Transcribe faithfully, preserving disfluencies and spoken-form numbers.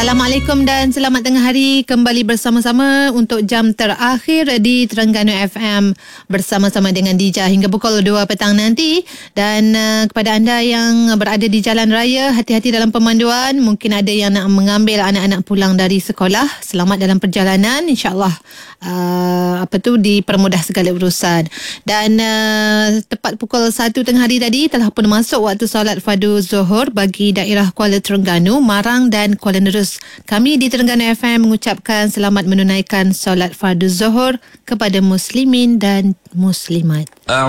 Assalamualaikum dan selamat tengah hari. Kembali bersama-sama untuk jam terakhir di Terengganu F M bersama-sama dengan Dija hingga pukul dua petang nanti. Dan uh, kepada anda yang berada di jalan raya, hati-hati dalam pemanduan. Mungkin ada yang nak mengambil anak-anak pulang dari sekolah. Selamat dalam perjalanan, insyaAllah uh, apa tu dipermudah segala urusan. Dan uh, tepat pukul satu tengah hari tadi telah pun masuk waktu solat fardu Zuhur bagi daerah Kuala Terengganu, Marang dan Kuala Nerus. Kami di Terengganu F M mengucapkan selamat menunaikan solat fardu Zuhur kepada muslimin dan muslimat.